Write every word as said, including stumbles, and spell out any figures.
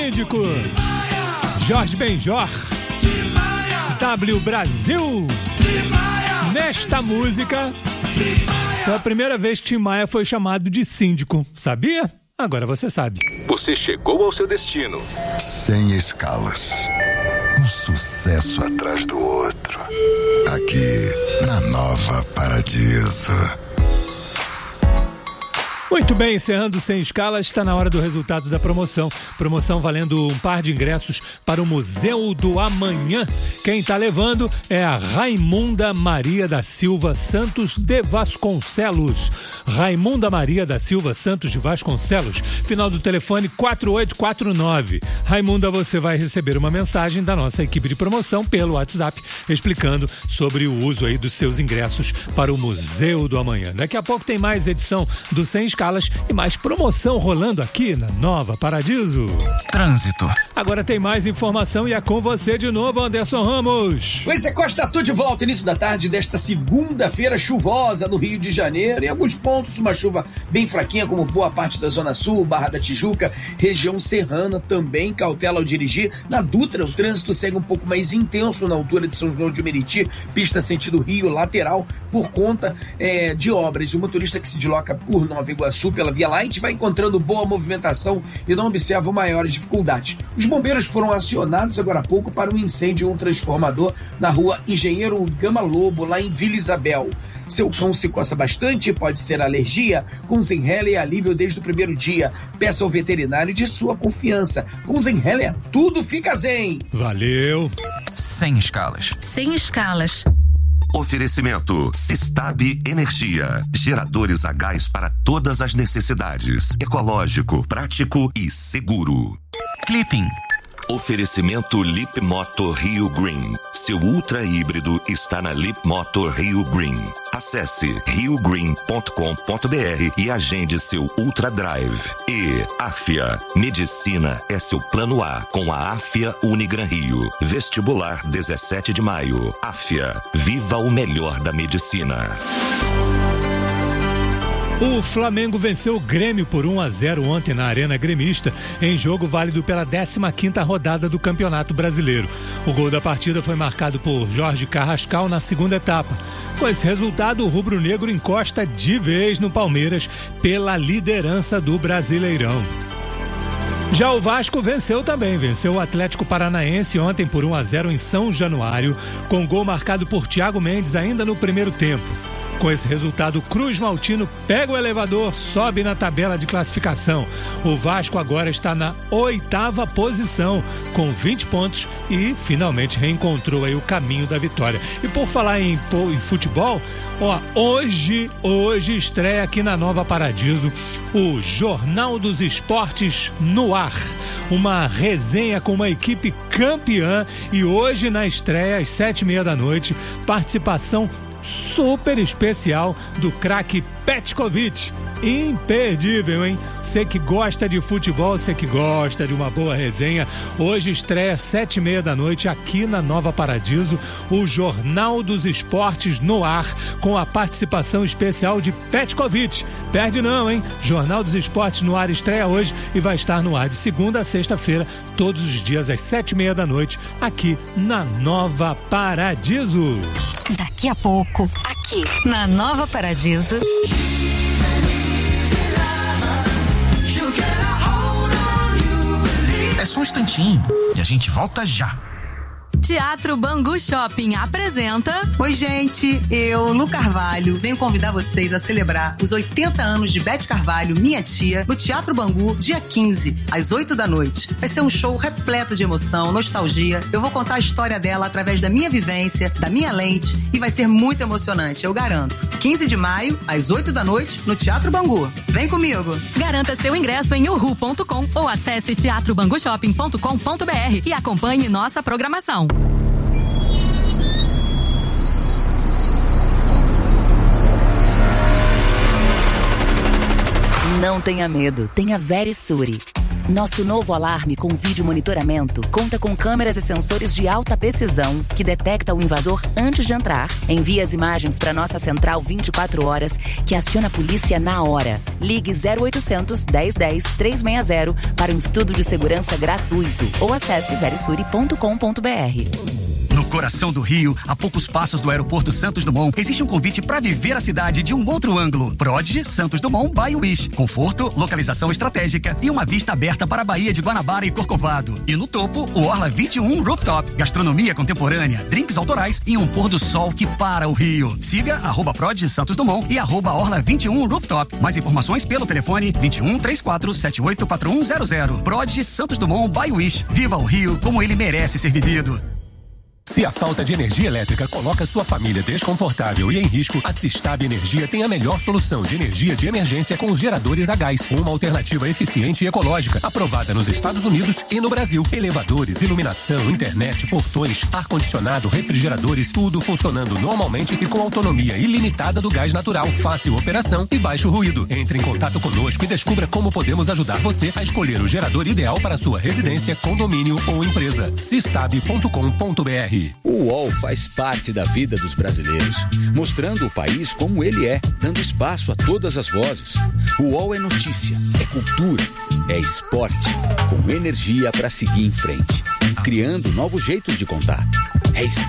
Síndico, Jorge Benjor, W Brasil. Nesta música, foi a primeira vez que Tim Maia foi chamado de síndico, sabia? Agora você sabe. Você chegou ao seu destino. Sem escalas. Um sucesso atrás do outro. Aqui, na Nova Paradiso. Muito bem, encerrando Sem Escalas, está na hora do resultado da promoção. Promoção valendo um par de ingressos para o Museu do Amanhã. Quem está levando é a Raimunda Maria da Silva Santos de Vasconcelos. Raimunda Maria da Silva Santos de Vasconcelos, final do telefone quatro oito quatro nove. Raimunda, você vai receber uma mensagem da nossa equipe de promoção pelo WhatsApp, explicando sobre o uso aí dos seus ingressos para o Museu do Amanhã. Daqui a pouco tem mais edição do Sem Escalas e mais promoção rolando aqui na Nova Paradiso. Trânsito. Agora tem mais informação e é com você de novo, Anderson Ramos. Pois é, Costa, tô de volta. Início da tarde desta segunda-feira chuvosa no Rio de Janeiro. Em alguns pontos, uma chuva bem fraquinha, como boa parte da Zona Sul, Barra da Tijuca, região serrana também. Cautela ao dirigir. Na Dutra, o trânsito segue um pouco mais intenso na altura de São João de Meriti, pista sentido Rio, lateral, por conta é, de obras. O motorista que se desloca por Nova Iguaçu pela Via Light vai encontrando boa movimentação e não observa maiores dificuldades. Os bombeiros foram acionados agora há pouco para um incêndio em um transformador na rua Engenheiro Gama Lobo, lá em Vila Isabel. Seu cão se coça bastante, pode ser alergia. Com Zenhela é alívio desde o primeiro dia. Peça ao veterinário de sua confiança. Com Zenhela tudo fica zen. Valeu. Sem escalas. Sem escalas. Oferecimento Sistab Energia. Geradores a gás para todas as necessidades. Ecológico, prático e seguro. Clipping. Oferecimento Lip Motor Rio Green. Seu ultra híbrido está na Lip Motor Rio Green. Acesse rio green ponto com ponto b r e agende seu Ultra Drive. E Afia. Medicina é seu plano A com a Afia Unigran Rio. Vestibular dezessete de maio. Afia. Viva o melhor da medicina. O Flamengo venceu o Grêmio por um a zero ontem na Arena Gremista, em jogo válido pela décima quinta rodada do Campeonato Brasileiro. O gol da partida foi marcado por Jorge Carrascal na segunda etapa. Com esse resultado, o rubro-negro encosta de vez no Palmeiras pela liderança do Brasileirão. Já o Vasco venceu também, venceu o Atlético Paranaense ontem por um a zero em São Januário, com gol marcado por Thiago Mendes ainda no primeiro tempo. Com esse resultado, Cruz Maltino pega o elevador, sobe na tabela de classificação. O Vasco agora está na oitava posição, com vinte pontos e finalmente reencontrou aí o caminho da vitória. E por falar em, em futebol, ó, hoje, hoje estreia aqui na Nova Paradiso o Jornal dos Esportes no ar. Uma resenha com uma equipe campeã e hoje na estreia, às sete e meia da noite, participação super especial do craque Petkovic. Imperdível, hein? Você que gosta de futebol, você que gosta de uma boa resenha, hoje estreia sete e meia da noite aqui na Nova Paradiso, o Jornal dos Esportes no ar, com a participação especial de Petkovic. Perde não, hein? Jornal dos Esportes no ar estreia hoje e vai estar no ar de segunda a sexta-feira, todos os dias às sete e meia da noite, aqui na Nova Paradiso. Daqui a pouco, aqui na Nova Paradiso. É só um instantinho e a gente volta já. Teatro Bangu Shopping apresenta... Oi, gente, eu, Lu Carvalho, venho convidar vocês a celebrar os oitenta anos de Beth Carvalho, minha tia, no Teatro Bangu, dia quinze, às oito da noite. Vai ser um show repleto de emoção, nostalgia. Eu vou contar a história dela através da minha vivência, da minha lente, e vai ser muito emocionante, eu garanto. quinze de maio, às oito da noite, no Teatro Bangu. Vem comigo! Garanta seu ingresso em uhu ponto com ou acesse teatro bangu shopping ponto com ponto b r e acompanhe nossa programação. Não tenha medo, tenha Verisure. Nosso novo alarme com vídeo monitoramento conta com câmeras e sensores de alta precisão que detecta o invasor antes de entrar. Envia as imagens para nossa central vinte e quatro horas, que aciona a polícia na hora. Ligue zero oitocentos, dez dez, trezentos e sessenta para um estudo de segurança gratuito ou acesse verisuri ponto com ponto br. No coração do Rio, a poucos passos do aeroporto Santos Dumont, existe um convite para viver a cidade de um outro ângulo. Prodigy Santos Dumont by Wish. Conforto, localização estratégica e uma vista aberta para a Baía de Guanabara e Corcovado. E no topo, o Orla vinte e um Rooftop. Gastronomia contemporânea, drinks autorais e um pôr do sol que para o Rio. Siga arroba Prodigy Santos Dumont e arroba Orla vinte e um Rooftop. Mais informações pelo telefone vinte e um, trinta e quatro, setenta e oito, quatro um zero zero. Prodigy Santos Dumont by Wish. Viva o Rio como ele merece ser vivido. Se a falta de energia elétrica coloca sua família desconfortável e em risco, a Sistab Energia tem a melhor solução de energia de emergência com os geradores a gás. Uma alternativa eficiente e ecológica, aprovada nos Estados Unidos e no Brasil. Elevadores, iluminação, internet, portões, ar-condicionado, refrigeradores, tudo funcionando normalmente e com autonomia ilimitada do gás natural. Fácil operação e baixo ruído. Entre em contato conosco e descubra como podemos ajudar você a escolher o gerador ideal para sua residência, condomínio ou empresa. sistab ponto com ponto br. O U O L faz parte da vida dos brasileiros, mostrando o país como ele é, dando espaço a todas as vozes. O U O L é notícia, é cultura, é esporte, com energia para seguir em frente, criando novos jeitos de contar. É